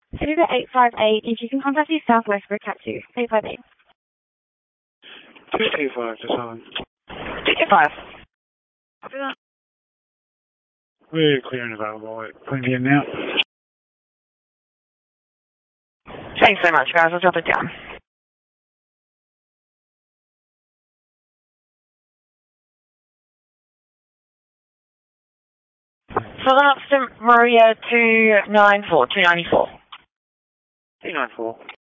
City 858, if you can contact the Southwest Group Cat 2, 858. 225, just on. 225. Copy that. We're clear and available at Queanbeyan now. Thanks so much, guys. I'll drop it down. Southern Upstate Maria 294. 294.